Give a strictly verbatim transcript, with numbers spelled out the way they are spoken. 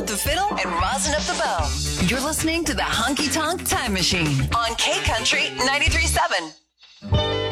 out the fiddle and rosin up the bow. You're listening to the Honky Tonk Time Machine on K Country ninety-three point seven.